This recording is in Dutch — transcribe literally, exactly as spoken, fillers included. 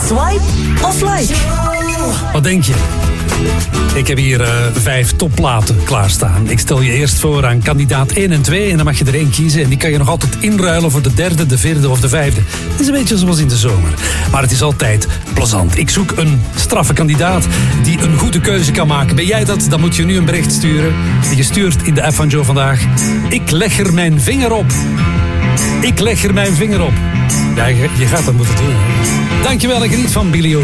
Swipe of like? Wat denk je? Ik heb hier uh, vijf topplaten klaarstaan. Ik stel je eerst voor aan kandidaat één en twee en dan mag je er één kiezen. En die kan je nog altijd inruilen voor de derde, de vierde of de vijfde. Het is een beetje zoals in de zomer. Maar het is altijd plezant. Ik zoek een straffe kandidaat die een goede keuze kan maken. Ben jij dat? Dan moet je nu een bericht sturen. Je stuurt in de app van Joe vandaag. Ik leg er mijn vinger op. Ik leg er mijn vinger op. Ja, je, je gaat dat moeten doen. Hè? Dankjewel, ik geniet van Billy O.